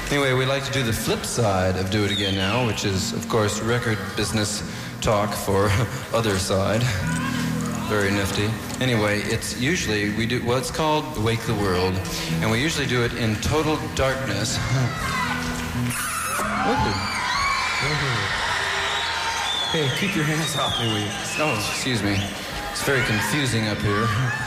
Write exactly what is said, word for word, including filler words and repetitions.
Anyway, we like to do the flip side of Do It Again now, which is, of course, record business talk for other side. Very nifty. Anyway, it's usually, we do, well, it's called Wake the World, and we usually do it in total darkness. Hey, keep your hands off me, will you? Oh, excuse me. It's very confusing up here.